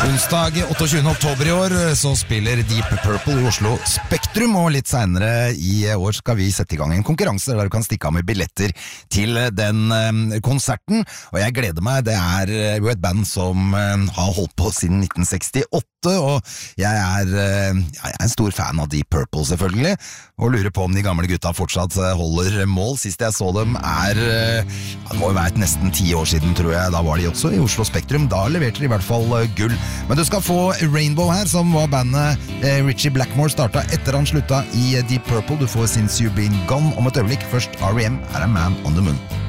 Onsdag 28. oktober I år så spiller Deep Purple I Oslo Spektrum, og litt senere I år skal vi sette I gang en konkurranse der du kan stikke av med billetter til den konserten, og jeg gleder meg. Det jo et band som har holdt på siden 1968, og jeg en stor fan av Deep Purple selvfølgelig, og lurer på om de gamle gutta fortsatt holder mål. Sist jeg så dem det må jo være nesten 10 år siden, tror jeg. Da var de også I Oslo Spektrum. Da leverte de I hvert fall gull. Men du skal få Rainbow her, som var bandet Ritchie Blackmore startet etter han slutta I Deep Purple. Du får Since You've Been Gone om et øyeblikk. Først R.E.M. Man on the Moon.